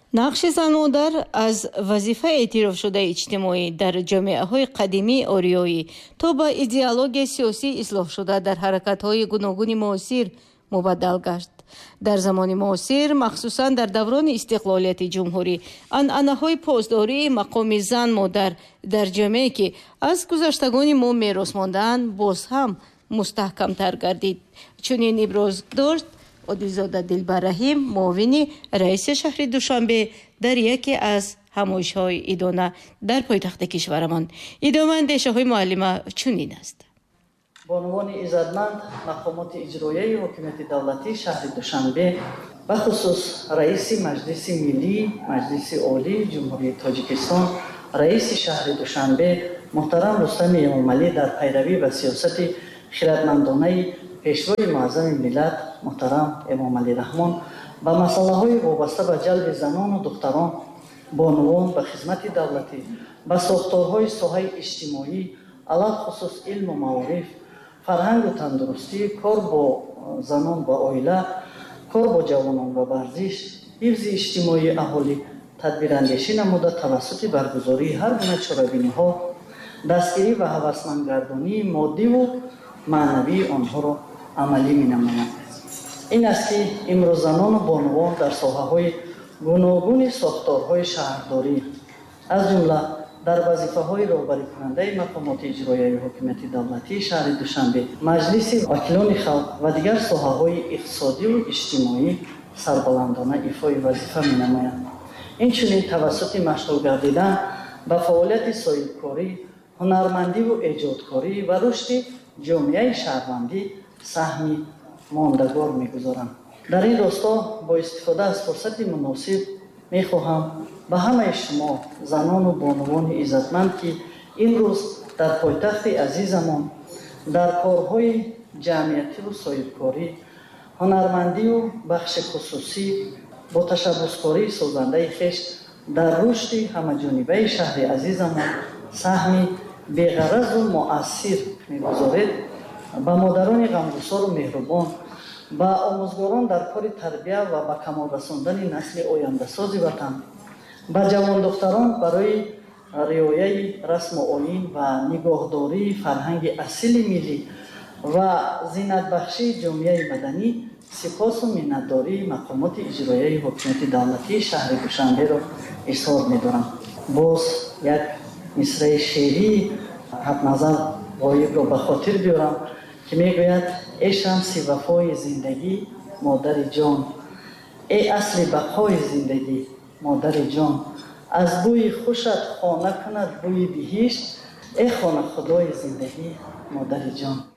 нақши занмодар аз вазифа эътирофшудаи иҷтимоӣ дар ҷомеаҳои қадимии ориёӣ то ба идеологияи сиёсии ислоҳшуда дар ҳаракатҳои гуногуни муосир мубаддал гашт. дар замони муосир, махсусан дар даврони истиқлолияти ҷумҳурӣ, анъанаҳои посдории мақоми зан-модар дар ҷомеае ки аз гузаштагони мо мерос мондаанд, боз ҳам мустаҳкамтар гардид. чунин иброз дошт одилзода Дилбарраҳим, муовини раиси шаҳри Душанбе дар яке аз ҳамоишҳои идона дар пойтахти кишварамон. Идомаи андешаҳои муаллима чунин аст. бонувони иззатманд мақомоти иҷроияи ҳокимияти давлатии шаҳри Душанбе бахусус раиси Маҷлиси Миллӣ, Маҷлиси Олии Ҷумҳурии Тоҷикистон, раиси шаҳри Душанбе муҳтарам Рустами Эмомалӣ дар пайравӣ ба сиёсати хиратмандонаи пешвои муаззами миллат муҳтарам Эмомалӣ Раҳмон ба масъалаҳои вобаста ба ҷалби занону духтарон бонувон ба хизмати давлатӣ, ба сохторҳои соҳаи иҷтимоӣ, алахусус илму маориф, фарҳангу тандурустӣ, кор бо занон ва оила, кор бо ҷавонон ва варзиш, ҳифзи иҷтимоии аҳолӣ тадбирандешӣ намуда тавассути баргузории ҳар гуна чорабиниҳо дастгирӣ ва ҳавасмандгардонии моддиву маънавии онҳоро амалӣ менамояд. ин аст ки имрӯз занону бонувон дар соҳаҳои гуногуни сохторҳои шаҳрдорӣ аз ҷумла дар вазифаҳои роҳбарикунандаи мақомоти иҷроияи ҳокимияти давлатии шаҳри Душанбе, маҷлиси вакилони халқ ва дигар соҳаҳои иқтисодиву иҷтимоӣ сарбаландона ифои вазифа менамоянд. инчунин тавассути машғул гардидан ба фаъолияти соҳибкорӣ, ҳунармандиву эҷодкорӣ ва рушди ҷомеаи шаҳрвандӣ саҳми мондагор мегузоранд. дар ин росто бо истифода аз фурсати муносиб мехоҳам ба ҳамаи шумо занону бонувони иззатманд ки имрӯз дар пойтахти азизамон дар корҳои ҷамъиятиву соҳибкорӣ, ҳунармандиву бахши хусусӣ бо ташаббускории созандаи хеш дар рушди ҳамаҷонибаи шаҳри азизамон саҳми беғаразу муассир мегузоред, ба модарони ғамгусору меҳрубон, ба омӯзгорон дар кори тарбия ва ба камол расондани насли ояндасози ватан, ба ҷавондухтарон барои риояи расму оин ва нигоҳдории фарҳанги асили миллӣ ва зиннатбахшии ҷомеаи маданӣ сипосу миннатдории мақомоти иҷроияи ҳокимияти давлатии шаҳри Душанберо изҳор медорам. боз як мисраи шеърии ҳатназар ғоибро ба хотир биёрам ки мегӯяд: «Э шамси вафои зиндагӣ, модари ҷон, э асли бақои зиндагӣ, модари ҷон, аз бӯи хушат хона кунад бӯи биҳишт, э хонахудои зиндагӣ, модари ҷон».